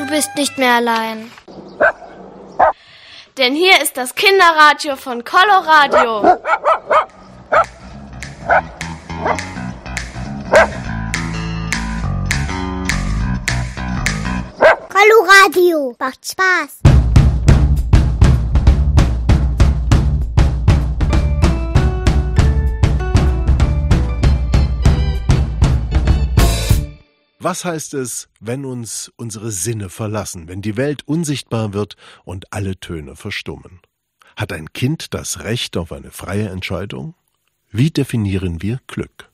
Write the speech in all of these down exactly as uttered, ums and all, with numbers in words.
bist nicht mehr allein. Denn hier ist das Kinderradio von Coloradio. Coloradio, macht Spaß. Was heißt es, wenn uns unsere Sinne verlassen, wenn die Welt unsichtbar wird und alle Töne verstummen? Hat ein Kind das Recht auf eine freie Entscheidung? Wie definieren wir Glück?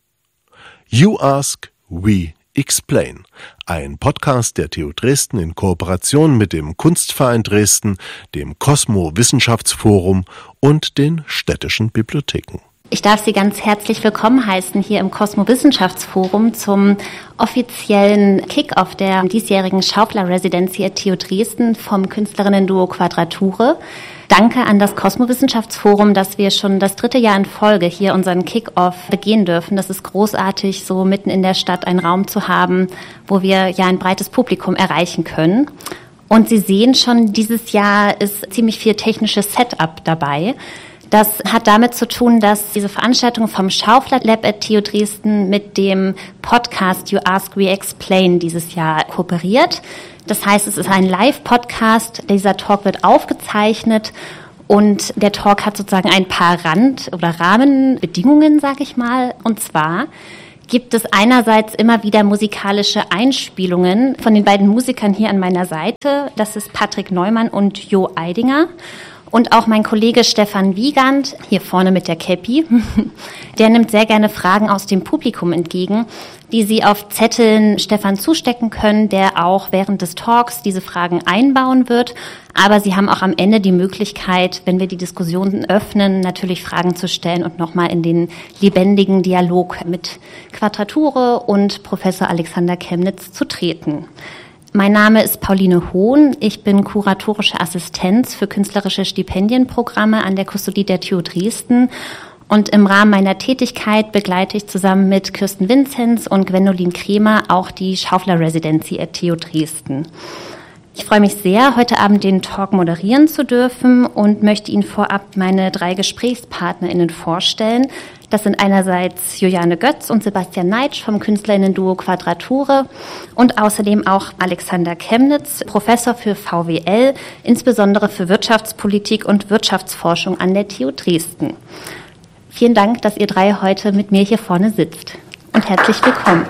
You Ask, We Explain. Ein Podcast der T U Dresden in Kooperation mit dem Kunstverein Dresden, dem Cosmo Wissenschaftsforum und den städtischen Bibliotheken. Ich darf Sie ganz herzlich willkommen heißen hier im Cosmo Wissenschaftsforum zum offiziellen Kick-Off der diesjährigen Schaufler Residency at T U Dresden vom Künstlerinnen-Duo Quadrature. Danke an das Cosmo Wissenschaftsforum, dass wir schon das dritte Jahr in Folge hier unseren Kick-Off begehen dürfen. Das ist großartig, so mitten in der Stadt einen Raum zu haben, wo wir ja ein breites Publikum erreichen können. Und Sie sehen schon, dieses Jahr ist ziemlich viel technisches Setup dabei. Das hat damit zu tun, dass diese Veranstaltung vom Schaufler Lab at T U Dresden mit dem Podcast You Ask, We Explain dieses Jahr kooperiert. Das heißt, es ist ein Live-Podcast. Dieser Talk wird aufgezeichnet und der Talk hat sozusagen ein paar Rand- oder Rahmenbedingungen, sage ich mal. Und zwar gibt es einerseits immer wieder musikalische Einspielungen von den beiden Musikern hier an meiner Seite. Das ist Patrick Neumann und Jo Eidinger. Und auch mein Kollege Stefan Wiegand, hier vorne mit der Käppi, der nimmt sehr gerne Fragen aus dem Publikum entgegen, die Sie auf Zetteln Stefan zustecken können, der auch während des Talks diese Fragen einbauen wird. Aber Sie haben auch am Ende die Möglichkeit, wenn wir die Diskussionen öffnen, natürlich Fragen zu stellen und nochmal in den lebendigen Dialog mit Quadrature und Professor Alexander Chemnitz zu treten. Mein Name ist Pauline Hohn. Ich bin kuratorische Assistenz für künstlerische Stipendienprogramme an der Kustodie der T U Dresden. Und im Rahmen meiner Tätigkeit begleite ich zusammen mit Kirsten Vinzenz und Gwendolin Kremer auch die Schaufler Residency at T U Dresden. Ich freue mich sehr, heute Abend den Talk moderieren zu dürfen und möchte Ihnen vorab meine drei GesprächspartnerInnen vorstellen. Das sind einerseits Juliane Götz und Sebastian Neitsch vom Künstlerinnen-Duo Quadrature und außerdem auch Alexander Chemnitz, Professor für V W L, insbesondere für Wirtschaftspolitik und Wirtschaftsforschung an der T U Dresden. Vielen Dank, dass ihr drei heute mit mir hier vorne sitzt und herzlich willkommen.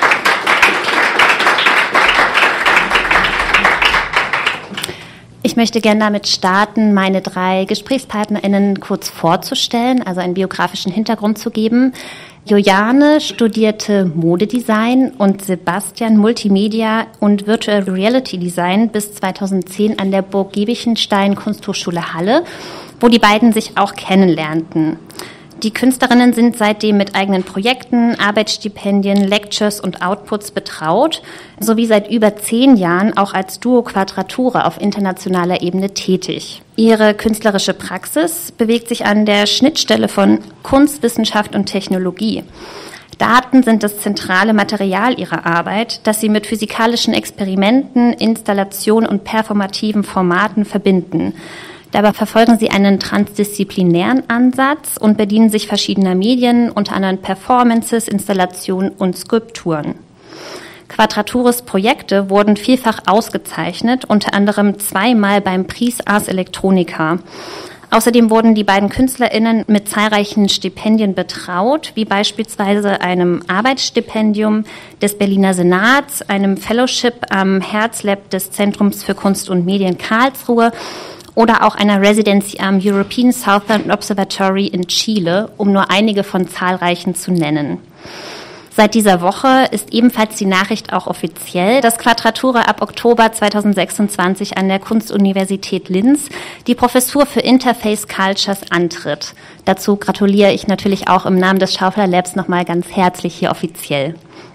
Ich möchte gerne damit starten, meine drei GesprächspartnerInnen kurz vorzustellen, also einen biografischen Hintergrund zu geben. Juliane studierte Modedesign und Sebastian Multimedia und Virtual Reality Design bis zweitausendzehn an der Burg Giebichenstein Kunsthochschule Halle, wo die beiden sich auch kennenlernten. Die Künstlerinnen sind seitdem mit eigenen Projekten, Arbeitsstipendien, Lectures und Outputs betraut, sowie seit über zehn Jahren auch als Duo Quadrature auf internationaler Ebene tätig. Ihre künstlerische Praxis bewegt sich an der Schnittstelle von Kunst, Wissenschaft und Technologie. Daten sind das zentrale Material ihrer Arbeit, das sie mit physikalischen Experimenten, Installationen und performativen Formaten verbinden. Dabei verfolgen sie einen transdisziplinären Ansatz und bedienen sich verschiedener Medien, unter anderem Performances, Installationen und Skulpturen. Quadratures Projekte wurden vielfach ausgezeichnet, unter anderem zweimal beim Prix Ars Electronica. Außerdem wurden die beiden KünstlerInnen mit zahlreichen Stipendien betraut, wie beispielsweise einem Arbeitsstipendium des Berliner Senats, einem Fellowship am Herzlab des Zentrums für Kunst und Medien Karlsruhe oder auch einer Residency am European Southern Observatory in Chile, um nur einige von zahlreichen zu nennen. Seit dieser Woche ist ebenfalls die Nachricht auch offiziell, dass Quadrature ab Oktober zweitausendsechsundzwanzig an der Kunstuniversität Linz die Professur für Interface Cultures antritt. Dazu gratuliere ich natürlich auch im Namen des Schaufler Labs nochmal ganz herzlich hier offiziell.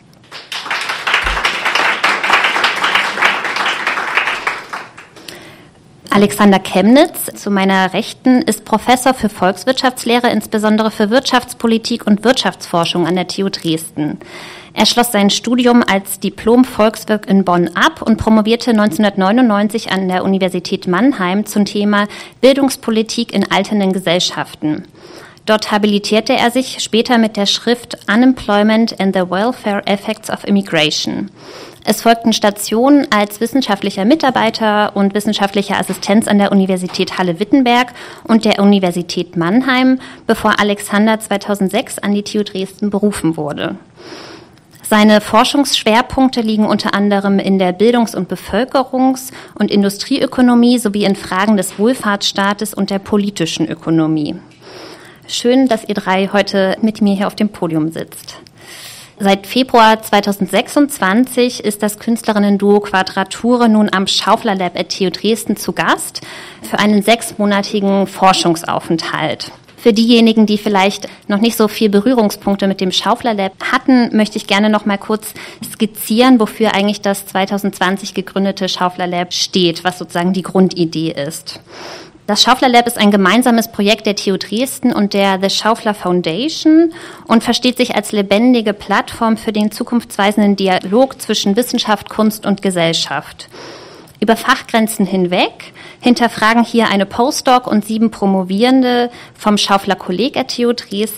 Alexander Chemnitz, zu meiner Rechten, ist Professor für Volkswirtschaftslehre, insbesondere für Wirtschaftspolitik und Wirtschaftsforschung an der T U Dresden. Er schloss sein Studium als Diplom-Volkswirt in Bonn ab und promovierte neunzehnhundertneunundneunzig an der Universität Mannheim zum Thema Bildungspolitik in alternden Gesellschaften. Dort habilitierte er sich später mit der Schrift Unemployment and the Welfare Effects of Immigration. Es folgten Stationen als wissenschaftlicher Mitarbeiter und wissenschaftlicher Assistenz an der Universität Halle-Wittenberg und der Universität Mannheim, bevor Alexander zweitausendsechs an die T U Dresden berufen wurde. Seine Forschungsschwerpunkte liegen unter anderem in der Bildungs- und Bevölkerungs- und Industrieökonomie sowie in Fragen des Wohlfahrtsstaates und der politischen Ökonomie. Schön, dass ihr drei heute mit mir hier auf dem Podium sitzt. Seit Februar zweitausendsechsundzwanzig ist das Künstlerinnen-Duo Quadrature nun am Schaufler Lab at T U Dresden zu Gast für einen sechsmonatigen Forschungsaufenthalt. Für diejenigen, die vielleicht noch nicht so viel Berührungspunkte mit dem Schaufler Lab hatten, möchte ich gerne noch mal kurz skizzieren, wofür eigentlich das zweitausendzwanzig gegründete Schaufler Lab steht, was sozusagen die Grundidee ist. Das Schaufler Lab ist ein gemeinsames Projekt der T U Dresden und der The Schaufler Foundation und versteht sich als lebendige Plattform für den zukunftsweisenden Dialog zwischen Wissenschaft, Kunst und Gesellschaft. Über Fachgrenzen hinweg hinterfragen hier eine Postdoc und sieben Promovierende vom Schaufler Kolleg at T U Dresden